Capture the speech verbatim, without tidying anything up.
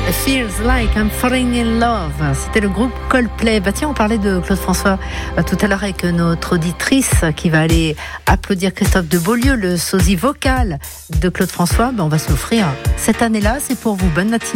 Feels Like I'm Falling in Love. C'était le groupe Coldplay. Bah tiens, on parlait de Claude François euh, tout à l'heure avec notre auditrice qui va aller applaudir Christophe de Beaulieu, le sosie vocal de Claude François. Bah, on va s'offrir cette année-là. C'est pour vous. Bonne matinée.